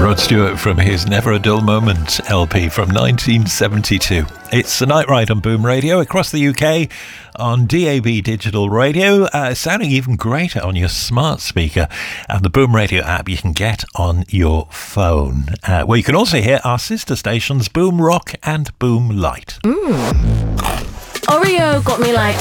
Rod Stewart from his Never a Dull Moment LP from 1972. It's The Night Ride on Boom Radio across the UK on DAB digital radio, sounding even greater on your smart speaker and the Boom Radio app you can get on your phone, where you can also hear our sister stations Boom Rock and Boom Light. Oreo got me like